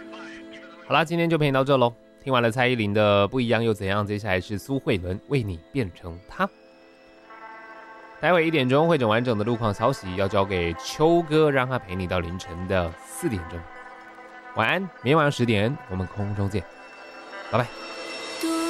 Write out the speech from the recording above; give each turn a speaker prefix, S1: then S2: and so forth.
S1: 好啦，今天就陪你到这喽。听完了蔡依林的不一样又怎样，接下来是苏慧伦为你变成他。待会1点钟会整完整的路况消息要交给秋哥，让他陪你到凌晨的4点钟。晚安，明天晚上10点我们空中见，拜拜。